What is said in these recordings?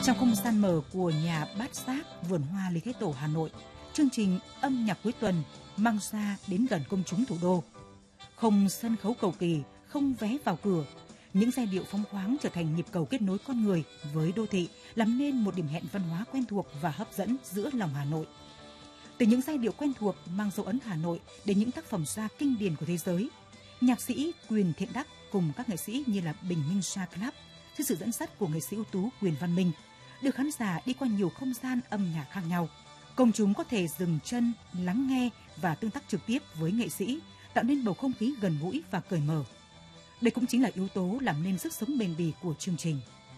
Trong không gian mở của nhà Bát Giác, vườn hoa Lý Thái Tổ, Hà Nội, chương trình âm nhạc cuối tuần mang ra đến gần công chúng thủ đô. Không sân khấu cầu kỳ, không vé vào cửa, những giai điệu phóng khoáng trở thành nhịp cầu kết nối con người với đô thị, làm nên một điểm hẹn văn hóa quen thuộc và hấp dẫn giữa lòng Hà Nội. Từ những giai điệu quen thuộc mang dấu ấn Hà Nội đến những tác phẩm gia kinh điển của thế giới, nhạc sĩ Quyền Thiện Đắc cùng các nghệ sĩ như là Bình Minh Jazz Club dưới sự dẫn dắt của nghệ sĩ ưu tú Quyền Văn Minh đưa khán giả đi qua nhiều không gian âm nhạc khác nhau. Công chúng có thể dừng chân, lắng nghe và tương tác trực tiếp với nghệ sĩ, tạo nên bầu không khí gần gũi và cởi mở. Đây cũng chính là yếu tố làm nên sức sống bền bỉ của chương trình.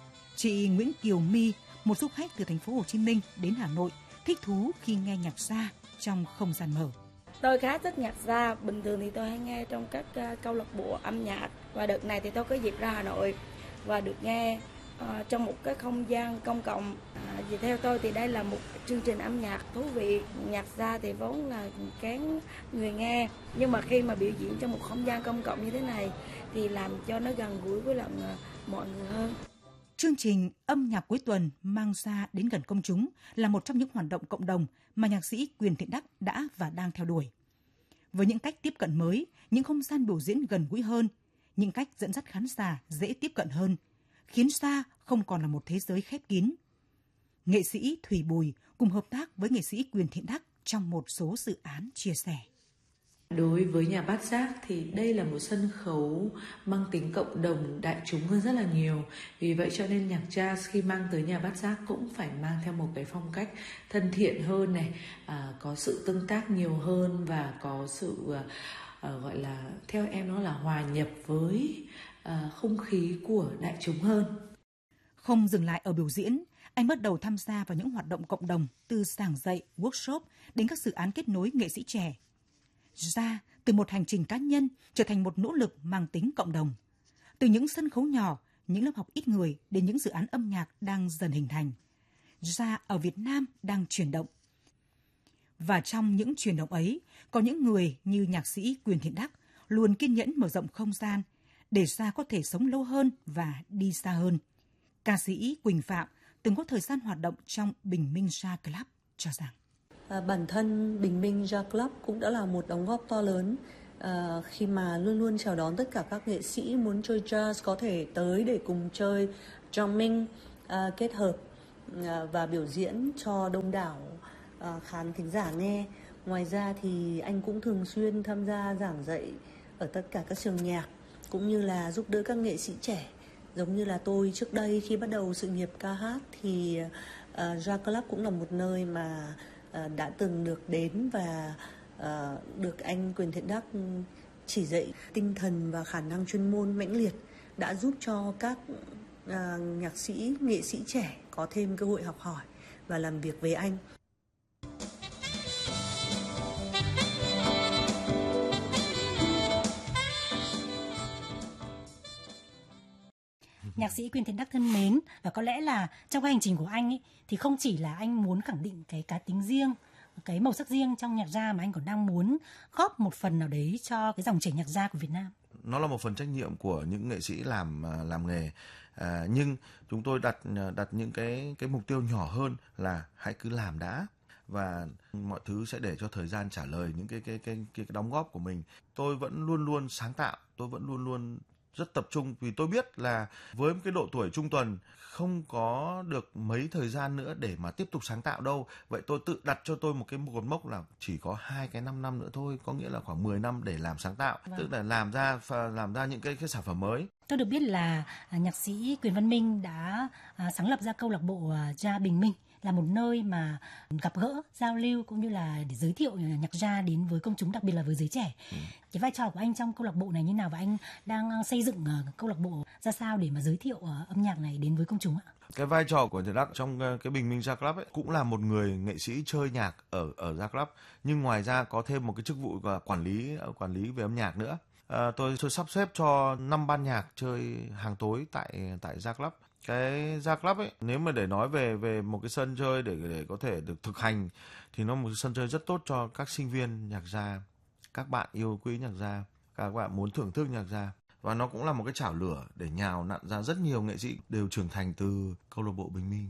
Chị Nguyễn Kiều My, một du khách từ thành phố Hồ Chí Minh đến Hà Nội, thích thú khi nghe nhạc jazz trong không gian mở. Tôi khá thích nhạc jazz, bình thường thì tôi hay nghe trong các câu lạc bộ âm nhạc, và đợt này thì tôi có dịp ra Hà Nội và được nghe trong một cái không gian công cộng. Vì theo tôi thì đây là một chương trình âm nhạc thú vị. Nhạc jazz thì vốn là kén người nghe, nhưng mà khi mà biểu diễn trong một không gian công cộng như thế này thì làm cho nó gần gũi với lại mọi người hơn. Chương trình âm nhạc cuối tuần mang ra đến gần công chúng là một trong những hoạt động cộng đồng mà nhạc sĩ Quyền Thiện Đắc đã và đang theo đuổi. Với những cách tiếp cận mới, những không gian biểu diễn gần gũi hơn, những cách dẫn dắt khán giả dễ tiếp cận hơn, khiến jazz không còn là một thế giới khép kín. Nghệ sĩ Thủy Bùi cùng hợp tác với nghệ sĩ Quyền Thiện Đắc trong một số dự án chia sẻ. Đối với nhà Bát Giác thì đây là một sân khấu mang tính cộng đồng đại chúng hơn rất là nhiều. Vì vậy cho nên nhạc jazz khi mang tới nhà Bát Giác cũng phải mang theo một cái phong cách thân thiện hơn này, có sự tương tác nhiều hơn và có sự gọi là theo em nó là hòa nhập với không khí của đại chúng hơn. Không dừng lại ở biểu diễn, anh bắt đầu tham gia vào những hoạt động cộng đồng từ giảng dạy, workshop đến các dự án kết nối nghệ sĩ trẻ. Jazz từ một hành trình cá nhân trở thành một nỗ lực mang tính cộng đồng. Từ những sân khấu nhỏ, những lớp học ít người đến những dự án âm nhạc đang dần hình thành. Jazz ở Việt Nam đang chuyển động. Và trong những chuyển động ấy, có những người như nhạc sĩ Quyền Thiện Đắc luôn kiên nhẫn mở rộng không gian để jazz có thể sống lâu hơn và đi xa hơn. Ca sĩ Quỳnh Phạm từng có thời gian hoạt động trong Bình Minh Jazz Club cho rằng bản thân Bình Minh Jazz Club cũng đã là một đóng góp to lớn khi mà luôn luôn chào đón tất cả các nghệ sĩ muốn chơi jazz có thể tới để cùng chơi drumming kết hợp và biểu diễn cho đông đảo khán thính giả nghe. Ngoài ra thì anh cũng thường xuyên tham gia giảng dạy ở tất cả các trường nhạc cũng như là giúp đỡ các nghệ sĩ trẻ. Giống như là tôi trước đây khi bắt đầu sự nghiệp ca hát thì Jazz Club cũng là một nơi mà đã từng được đến và được anh Quyền Thiện Đắc chỉ dạy tinh thần và khả năng chuyên môn mãnh liệt, đã giúp cho các nhạc sĩ, nghệ sĩ trẻ có thêm cơ hội học hỏi và làm việc với anh. Nhạc sĩ Quyền Thiện Đắc thân mến, và có lẽ là trong cái hành trình của anh ấy, thì không chỉ là anh muốn khẳng định cái cá tính riêng, cái màu sắc riêng trong nhạc jazz, mà anh còn đang muốn góp một phần nào đấy cho cái dòng chảy nhạc jazz của Việt Nam. Nó là một phần trách nhiệm của những nghệ sĩ làm nghề, nhưng chúng tôi đặt những cái mục tiêu nhỏ hơn là hãy cứ làm đã, và mọi thứ sẽ để cho thời gian trả lời những cái đóng góp của mình. Tôi vẫn luôn luôn sáng tạo, tôi vẫn luôn luôn rất tập trung, vì tôi biết là với cái độ tuổi trung tuần không có được mấy thời gian nữa để mà tiếp tục sáng tạo đâu. Vậy tôi tự đặt cho tôi một cái cột mốc là chỉ có 5 năm nữa thôi, có nghĩa là khoảng 10 năm để làm sáng tạo, tức là làm ra những cái sản phẩm mới. Tôi được biết là nhạc sĩ Quyền Văn Minh đã sáng lập ra câu lạc bộ Jazz Bình Minh, là một nơi mà gặp gỡ, giao lưu cũng như là để giới thiệu nhạc jazz đến với công chúng, đặc biệt là với giới trẻ. Cái vai trò của anh trong câu lạc bộ này như nào, và anh đang xây dựng câu lạc bộ ra sao để mà giới thiệu âm nhạc này đến với công chúng ạ? Cái vai trò của Thiện Đắc trong cái Bình Minh Jazz Club ấy, cũng là một người nghệ sĩ chơi nhạc ở Jazz Club, nhưng ngoài ra có thêm một cái chức vụ là quản lý về âm nhạc nữa. Tôi sắp xếp cho 5 ban nhạc chơi hàng tối tại Jazz Club. Cái Jazz Club ấy, nếu mà để nói về một cái sân chơi để có thể được thực hành thì nó một sân chơi rất tốt cho các sinh viên nhạc jazz, các bạn yêu quý nhạc jazz, các bạn muốn thưởng thức nhạc jazz. Và nó cũng là một cái chảo lửa để nhào nặn ra rất nhiều nghệ sĩ đều trưởng thành từ câu lạc bộ Bình Minh.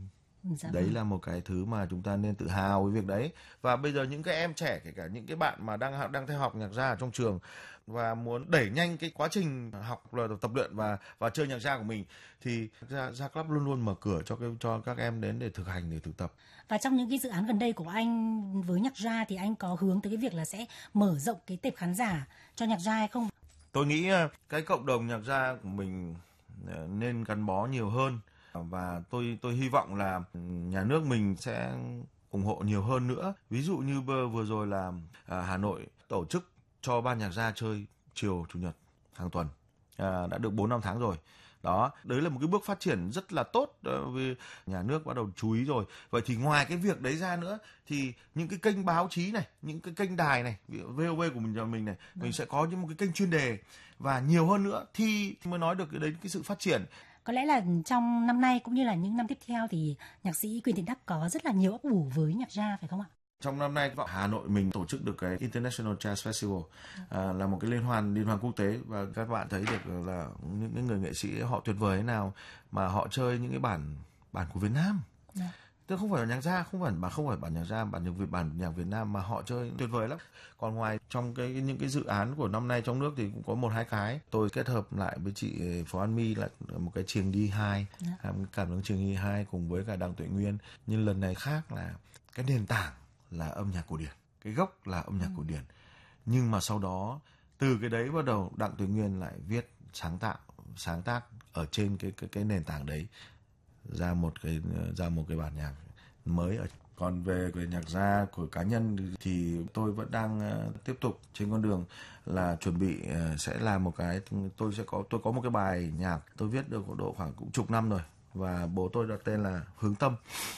Đấy là một cái thứ mà chúng ta nên tự hào với việc đấy. Và bây giờ những cái em trẻ, kể cả những cái bạn mà đang theo học nhạc gia ở trong trường và muốn đẩy nhanh cái quá trình học, tập luyện và chơi nhạc gia của mình, thì Gia Club luôn luôn mở cửa cho các em đến để thực hành, để thực tập. Và trong những cái dự án gần đây của anh với nhạc gia thì anh có hướng tới cái việc là sẽ mở rộng cái tệp khán giả cho nhạc gia hay không? Tôi nghĩ cái cộng đồng nhạc gia của mình nên gắn bó nhiều hơn, và tôi hy vọng là nhà nước mình sẽ ủng hộ nhiều hơn nữa. Ví dụ như vừa rồi là Hà Nội tổ chức cho ban nhạc gia chơi chiều chủ nhật hàng tuần, đã được 4-5 tháng rồi. Đó, đấy là một cái bước phát triển rất là tốt, vì nhà nước bắt đầu chú ý rồi. Vậy thì ngoài cái việc đấy ra nữa thì những cái kênh báo chí này, những cái kênh đài này, VOV của mình này, mình sẽ có những một cái kênh chuyên đề và nhiều hơn nữa thì mới nói được đến cái sự phát triển. Có lẽ là trong năm nay cũng như là những năm tiếp theo thì nhạc sĩ Quyền Thiện Đắc có rất là nhiều ấp ủ với nhạc gia, phải không ạ? Trong năm nay Hà Nội mình tổ chức được cái International Jazz Festival, là một cái liên hoan quốc tế, và các bạn thấy được là những người nghệ sĩ họ tuyệt vời thế nào mà họ chơi những cái bản của Việt Nam. Tức không phải là nhạc gia, không phải bản nhạc gia, bản nhạc Việt Nam mà họ chơi tuyệt vời lắm. Còn ngoài trong những cái dự án của năm nay trong nước thì cũng có 1-2 cái tôi kết hợp lại với chị Phó An My là một cái Trường Đi 2, cảm hứng Trường Đi 2 cùng với cả Đặng Tuệ Nguyên. Nhưng lần này khác là cái nền tảng là âm nhạc cổ điển, cái gốc là âm nhạc cổ điển, nhưng mà sau đó từ cái đấy bắt đầu Đặng Tuệ Nguyên lại viết sáng tác ở trên cái nền tảng đấy ra một cái bản nhạc mới. Còn về nhạc gia của cá nhân thì tôi vẫn đang tiếp tục trên con đường là chuẩn bị sẽ làm một cái, tôi có một cái bài nhạc tôi viết được độ khoảng cũng chục năm rồi, và bố tôi đặt tên là Hướng Tâm.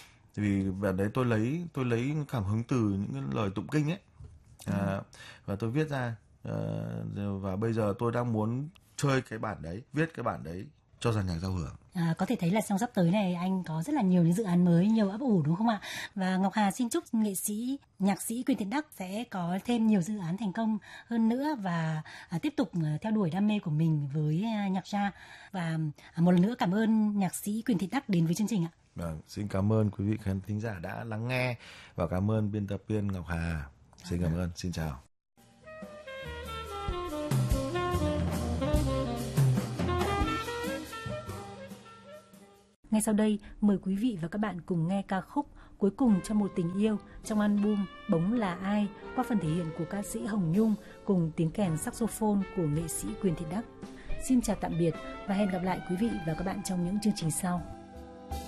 Vì bản đấy tôi lấy cảm hứng từ những cái lời tụng kinh ấy, và tôi viết ra, và bây giờ tôi đang muốn chơi cái bản đấy, viết cái bản đấy cho dàn nhạc giao hưởng. Có thể thấy là trong sắp tới này anh có rất là nhiều những dự án mới, nhiều ấp ủ, đúng không ạ? Và Ngọc Hà xin chúc nhạc sĩ Quyền Thiện Đắc sẽ có thêm nhiều dự án thành công hơn nữa và tiếp tục theo đuổi đam mê của mình với nhạc gia. Và một lần nữa cảm ơn nhạc sĩ Quyền Thiện Đắc đến với chương trình ạ. Vâng, xin cảm ơn quý vị khán thính giả đã lắng nghe, và cảm ơn biên tập viên Ngọc Hà. Xin cảm ơn, xin chào. Ngay sau đây, mời quý vị và các bạn cùng nghe ca khúc Cuối cùng trong một tình yêu trong album Bống là ai qua phần thể hiện của ca sĩ Hồng Nhung cùng tiếng kèn saxophone của nghệ sĩ Quyền Thiện Đắc. Xin chào tạm biệt và hẹn gặp lại quý vị và các bạn trong những chương trình sau.